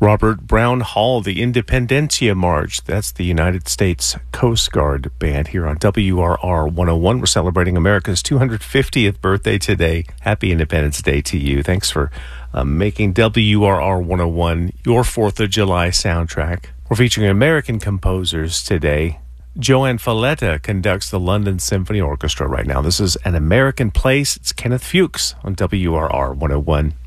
Robert Brown Hall, the Independencia March. That's the United States Coast Guard Band here on WRR 101. We're celebrating America's 250th birthday today. Happy Independence Day to you. Thanks for making WRR 101 your 4th of July soundtrack. We're featuring American composers today. Joanne Falletta conducts the London Symphony Orchestra right now. This is An American Place. It's Kenneth Fuchs on WRR 101.